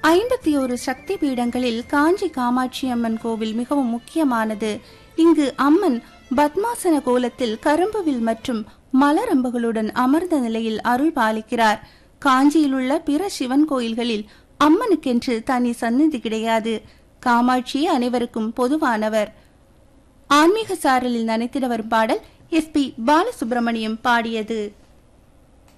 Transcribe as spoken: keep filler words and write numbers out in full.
ஐம்பத்தி ஒரு சக்தி பீடங்களில் காஞ்சி காமாட்சி அம்மன் கோவில் மிகவும் முக்கியமானது. இங்கு அம்மன் பத்மாசன கோலத்தில் கரும்புவில் மற்றும் மலரம்புகளுடன் அமர்ந்த நிலையில் அருள் பாலிக்கிறார். காஞ்சியில் உள்ள பிற சிவன் கோயில்களில் அம்மனுக்கென்று தனி சந்நிதி கிடையாது. காமாட்சி அனைவருக்கும் பொதுவானவர். ஆன்மீக சாரலில் நனைத்திட வரும் பாடல் எஸ் பி பாலசுப்ரமணியம் பாடியது.